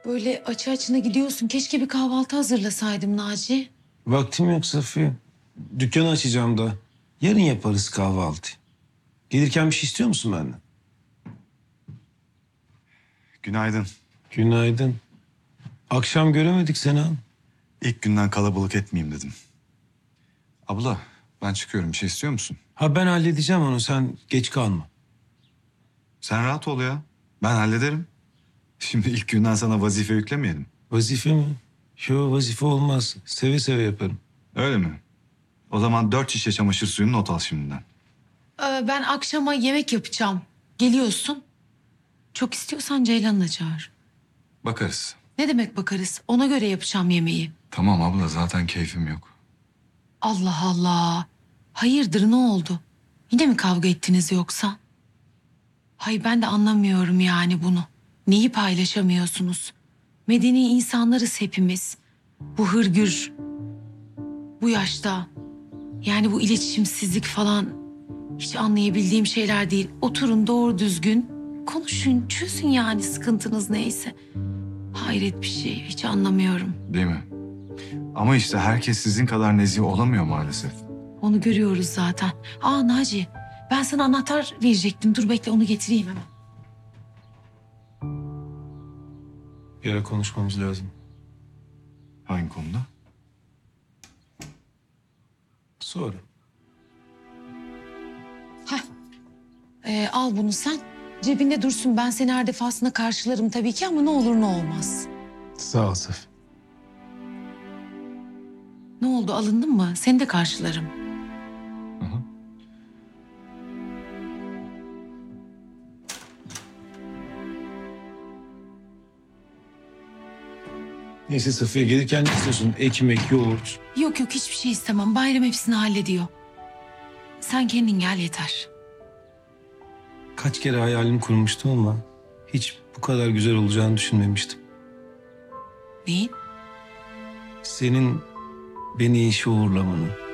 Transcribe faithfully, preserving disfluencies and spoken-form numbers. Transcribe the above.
Böyle açı açına gidiyorsun. Keşke bir kahvaltı hazırlasaydım Naci. Vaktim yok Safiye. Dükkanı açacağım da. Yarın yaparız kahvaltı. Gelirken bir şey istiyor musun benden? Günaydın. Günaydın. Akşam göremedik seni ha. İlk günden kalabalık etmeyeyim dedim. Abla ben çıkıyorum. Bir şey istiyor musun? Ha ben halledeceğim onu, sen geç kalma. Sen rahat ol ya. Ben hallederim. Şimdi ilk günden sana vazife yüklemeyelim. Vazife mi? Yo, vazife olmaz. Seve seve yaparım. Öyle mi? O zaman dört şişe çamaşır suyunu not al şimdiden. Ee, ben akşama yemek yapacağım. Geliyorsun. Çok istiyorsan Ceylan'ı da çağır. Bakarız. Ne demek bakarız? Ona göre yapacağım yemeği. Tamam abla zaten keyfim yok. Allah Allah. Hayırdır, ne oldu? Yine mi kavga ettiniz yoksa? Hay ben de anlamıyorum yani bunu. Neyi paylaşamıyorsunuz? Medeni insanlarız hepimiz. Bu hırgür, bu yaşta. Yani bu iletişimsizlik falan hiç anlayabildiğim şeyler değil. Oturun doğru düzgün konuşun, çözün yani sıkıntınız neyse. Hayret bir şey, hiç anlamıyorum. Değil mi? Ama işte herkes sizin kadar nezih olamıyor maalesef. Onu görüyoruz zaten. Aa Naci, ben sana anahtar verecektim. Dur bekle, onu getireyim hemen. Bir ara konuşmamız lazım. Hangi konuda? Sonra. Ee, al bunu sen. Cebinde dursun. Ben seni her defasında karşılarım tabii ki ama ne olur ne olmaz. Sağ ol Safiye. Ne oldu, alındın mı? Seni de karşılarım. Hı hı. Neyse Safiye, gelirken ne istiyorsun? Ekmek, yoğurt. Yok yok, hiçbir şey istemem. Bayram hepsini hallediyor. Sen kendin gel yeter. Kaç kere hayalini kurmuştum ama hiç bu kadar güzel olacağını düşünmemiştim. Neyin? Senin beni işe uğurlamanı.